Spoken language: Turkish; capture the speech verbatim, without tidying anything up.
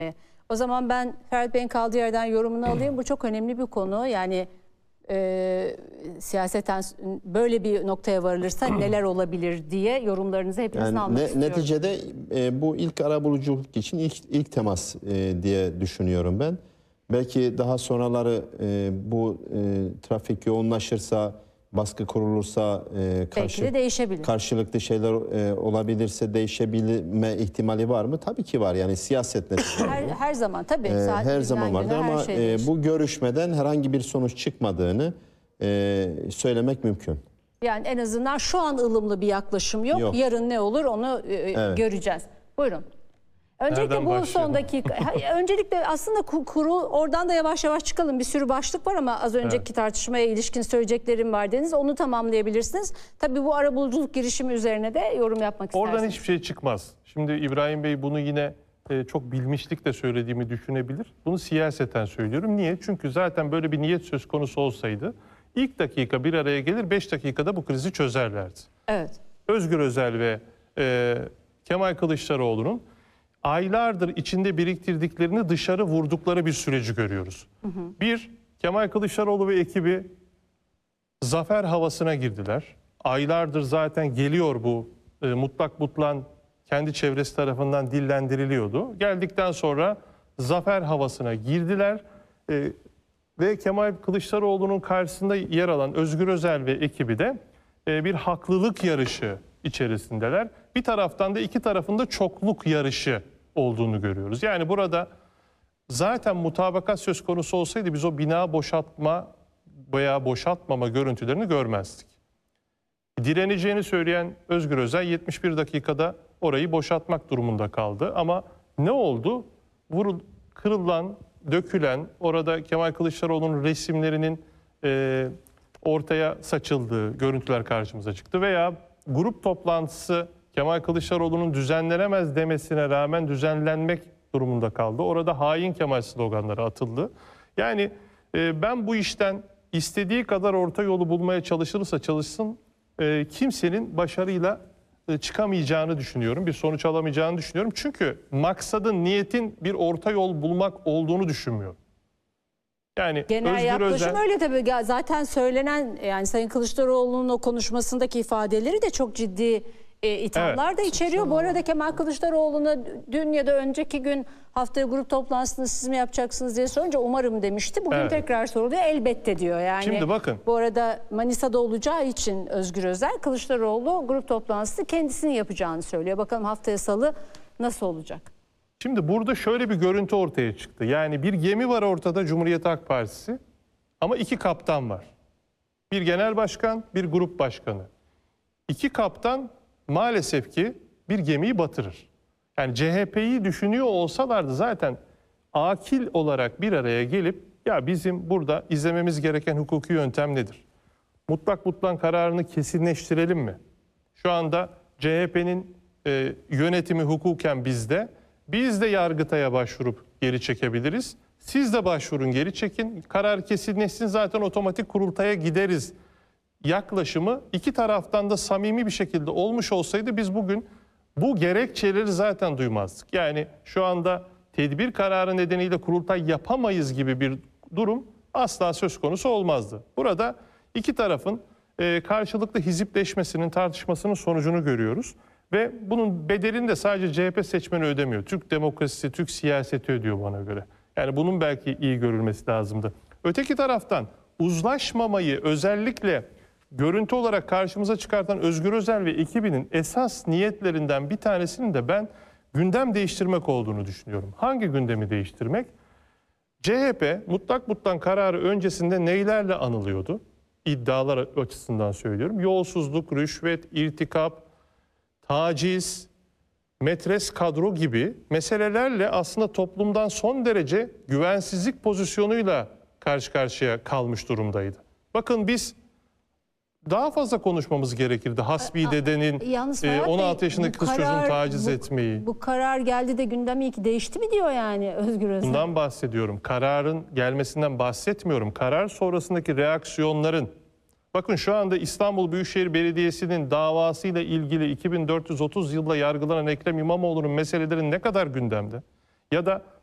O zaman ben Ferhat Bey'in kaldığı yerden yorumunu alayım. Bu çok önemli bir konu. Yani e, siyaseten böyle bir noktaya varılırsa neler olabilir diye yorumlarınızı hepinizin yani almak ne, istiyorum. Neticede e, bu ilk arabuluculuk için ilk, ilk temas e, diye düşünüyorum ben. Belki daha sonraları e, bu e, trafik yoğunlaşırsa, baskı kurulursa, e, karşı, belki de değişebilir. Karşılıklı şeyler e, olabilirse değişebilme ihtimali var mı? Tabii ki var. Yani siyaset neticede. Her, her zaman tabii. E, her zaman vardır ama şey e, bu görüşmeden herhangi bir sonuç çıkmadığını e, söylemek mümkün. Yani en azından şu an ılımlı bir yaklaşım yok. yok. Yarın ne olur onu e, evet. göreceğiz. Buyurun. Öncelikle Nereden bu başlayalım? son dakika. Öncelikle aslında kurul oradan da yavaş yavaş çıkalım. Bir sürü başlık var ama az önceki evet. tartışmaya ilişkin söyleyeceklerim var dediniz. Onu tamamlayabilirsiniz. Tabii bu arabuluculuk girişimi üzerine de yorum yapmak istersiniz. Oradan hiçbir şey çıkmaz. Şimdi İbrahim Bey bunu yine e, çok bilmişlikle söylediğimi düşünebilir. Bunu siyaseten söylüyorum. Niye? Çünkü zaten böyle bir niyet söz konusu olsaydı ilk dakika bir araya gelir, beş dakikada bu krizi çözerlerdi. Evet. Özgür Özel ve e, Kemal Kılıçdaroğlu'nun aylardır içinde biriktirdiklerini dışarı vurdukları bir süreci görüyoruz. Hı hı. Bir, Kemal Kılıçdaroğlu ve ekibi zafer havasına girdiler. Aylardır zaten geliyor bu e, mutlak mutlan kendi çevresi tarafından dillendiriliyordu. Geldikten sonra zafer havasına girdiler e, ve Kemal Kılıçdaroğlu'nun karşısında yer alan Özgür Özel ve ekibi de e, bir haklılık yarışı içerisindeler. Bir taraftan da iki tarafında çokluk yarışı olduğunu görüyoruz. Yani burada zaten mutabakat söz konusu olsaydı biz o bina boşaltma veya boşaltmama görüntülerini görmezdik. Direneceğini söyleyen Özgür Özel yetmiş bir dakikada orayı boşaltmak durumunda kaldı. Ama ne oldu? Vurul, kırılan, dökülen, orada Kemal Kılıçdaroğlu'nun resimlerinin e, ortaya saçıldığı görüntüler karşımıza çıktı. Veya grup toplantısı Kemal Kılıçdaroğlu'nun düzenlenemez demesine rağmen düzenlenmek durumunda kaldı. Orada hain Kemal sloganları atıldı. Yani e, ben bu işten istediği kadar orta yolu bulmaya çalışırsa çalışsın e, kimsenin başarıyla e, çıkamayacağını düşünüyorum. Bir sonuç alamayacağını düşünüyorum. Çünkü maksadın, niyetin bir orta yol bulmak olduğunu düşünmüyorum. Yani genel Özgür yaklaşım Özel... öyle tabii. Zaten söylenen yani Sayın Kılıçdaroğlu'nun o konuşmasındaki ifadeleri de çok ciddi e, ithamlar evet. da içeriyor. Bu arada Kemal Kılıçdaroğlu'na dün ya da önceki gün haftaya grup toplantısını siz mi yapacaksınız diye sorunca umarım demişti. Bugün evet. tekrar soruluyor. Elbette diyor. Yani şimdi bakın. Bu arada Manisa'da olacağı için Özgür Özel, Kılıçdaroğlu grup toplantısını kendisinin yapacağını söylüyor. Bakalım haftaya salı nasıl olacak? Şimdi burada şöyle bir görüntü ortaya çıktı. Yani bir gemi var ortada, Cumhuriyet Halk Partisi, ama iki kaptan var. Bir genel başkan, bir grup başkanı. İki kaptan maalesef ki bir gemiyi batırır. Yani C H P'yi düşünüyor olsalardı zaten akil olarak bir araya gelip ya bizim burada izlememiz gereken hukuki yöntem nedir? Mutlak mutlan kararını kesinleştirelim mi? Şu anda C H P'nin e, yönetimi hukuken bizde. Biz de Yargıtay'a başvurup geri çekebiliriz. Siz de başvurun, geri çekin. Karar kesinleşsin, zaten otomatik kurultaya gideriz. Yaklaşımı iki taraftan da samimi bir şekilde olmuş olsaydı biz bugün bu gerekçeleri zaten duymazdık. Yani şu anda tedbir kararı nedeniyle kurultay yapamayız gibi bir durum asla söz konusu olmazdı. Burada iki tarafın e, karşılıklı hizipleşmesinin, tartışmasının sonucunu görüyoruz. Ve bunun bedelini de sadece C H P seçmeni ödemiyor. Türk demokrasisi, Türk siyaseti ödüyor bana göre. Yani bunun belki iyi görülmesi lazımdı. Öteki taraftan uzlaşmamayı özellikle görüntü olarak karşımıza çıkartan Özgür Özel ve ekibinin esas niyetlerinden bir tanesinin de ben gündem değiştirmek olduğunu düşünüyorum. Hangi gündemi değiştirmek? C H P mutlak mutlan kararı öncesinde neylerle anılıyordu? İddialar açısından söylüyorum. Yolsuzluk, rüşvet, irtikap, taciz, metres kadro gibi meselelerle aslında toplumdan son derece güvensizlik pozisyonuyla karşı karşıya kalmış durumdaydı. Bakın biz daha fazla konuşmamız gerekirdi. Hasbi dedenin e, on altı yaşındaki kız çocuğunu taciz bu, etmeyi. Bu karar geldi de gündem iyi ki değişti mi diyor yani Özgür Özel? Bundan bahsediyorum. Kararın gelmesinden bahsetmiyorum. Karar sonrasındaki reaksiyonların. Bakın şu anda İstanbul Büyükşehir Belediyesi'nin davasıyla ilgili iki bin dört yüz otuz yılda yargılanan Ekrem İmamoğlu'nun meseleleri ne kadar gündemde? Ya da